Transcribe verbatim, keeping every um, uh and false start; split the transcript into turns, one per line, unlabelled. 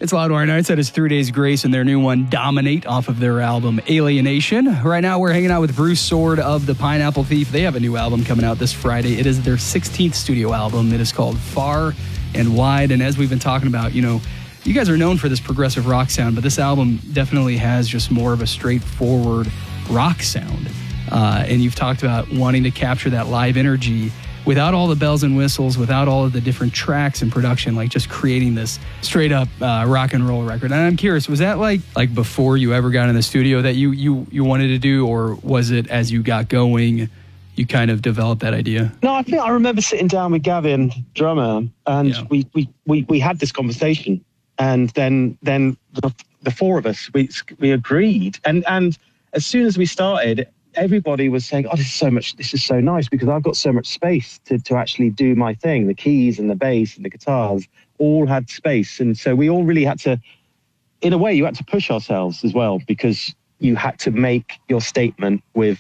It's Loudwire Nights. That is Three Days Grace and their new one, Dominate, off of their album Alienation. Right now, we're hanging out with Bruce Sword of the Pineapple Thief. They have a new album coming out this Friday. It is their sixteenth studio album. It is called Far and Wide. And as we've been talking about, you know, you guys are known for this progressive rock sound, but this album definitely has just more of a straightforward rock sound. Uh, and you've talked about wanting to capture that live energy without all the bells and whistles, without all of the different tracks and production, like just creating this straight up uh, rock and roll record. And I'm curious, was that like like before you ever got in the studio that you you you wanted to do, or was it as you got going, you kind of developed that idea?
No, I think I remember sitting down with Gavin, drummer, and
Yeah.
we, we, we, we had this conversation, and then then the, the four of us we we agreed, and and as soon as we started, everybody was saying, oh, this is so much, this is so nice because I've got so much space to, to actually do my thing. The keys and the bass and the guitars all had space. And so we all really had to, in a way, you had to push ourselves as well, because you had to make your statement with